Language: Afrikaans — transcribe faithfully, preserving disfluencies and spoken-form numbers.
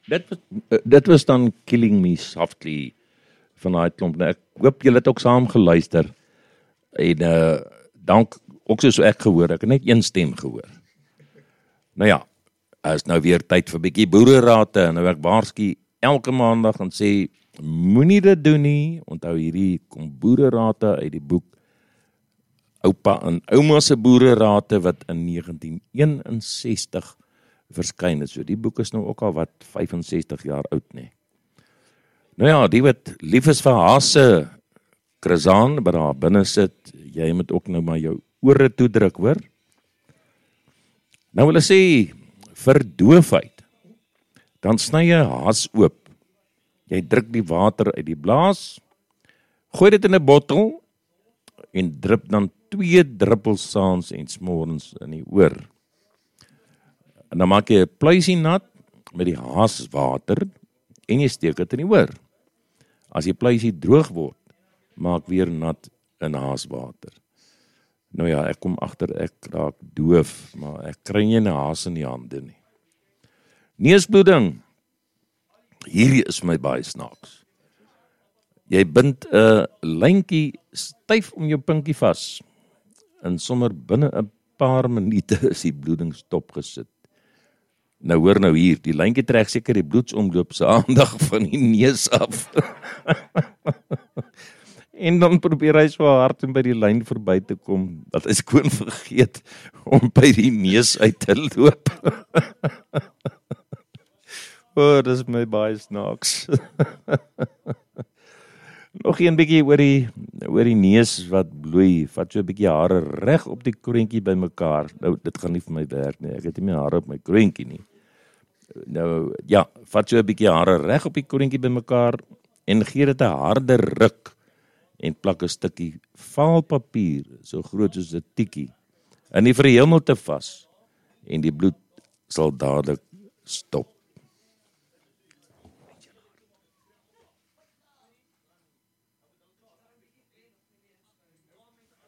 dit was, dit was dan Killing Me Softly van daai klomp. Nou, ek hoop julle het ook saam geluister. En uh, dank, ook soos ek gehoor, ek het net een stem gehoor. Nou ja, is nou weer tyd vir bietjie boererate, en nou ek waarsku elke maandag en sê, moenie dit doen nie, onthou hierdie kom boererate uit die boek Oupa en Ouma se boererate wat in negentien eenensestig verskyn het. So die boek is nou ook al wat vyfensestig jaar oud, nee. Nou ja, die wat lief is vir hase, Krizaan, by daar binne sit, jy moet ook nou maar jou ore toedruk, hoor. Nou wil ek sê, vir doofheid, dan sny jy haas oop. Jy druk die water uit die blaas, gooi dit in 'n bottel, en drup dan twee druppels saans en smorens in die oor. En dan maak jy 'n pluisie nat met die haaswater en jy steek dit in die oor. As die pluisie droog word, maak weer nat in haaswater. Nou ja, ek kom agter ek raak doof, maar ek kry nie 'n haas in die hande nie. Neusbloeding. Hierdie is my baie snaaks. Jy bind 'n lyntjie styf om jou pinkie vas, en sommer binne 'n paar minute is die bloeding stopgesit. Nou hoor nou hier, die lyntjie trek seker die bloedsomloop se aandag van die neus af. En dan probeer hy so hard om by die lyn verby te kom, dat hy skoon vergeet om by die neus uit te loop. O, oh, dis my baie snaaks. Nog een bietjie oor die, oor die neus wat bloei, vat so 'n bietjie hare reg op die kroontjie by mekaar. Nou, dit gaan nie vir my werk nie, ek het nie meer hare op my kroontjie nie. Nou, ja, vat so 'n bietjie hare reg op die kroontjie by mekaar, en gee dit 'n harde ruk, en plak 'n stukkie vaalpapier, so groot soos 'n tikkie, in die verhemelte vas, en die bloed sal dadelik stop.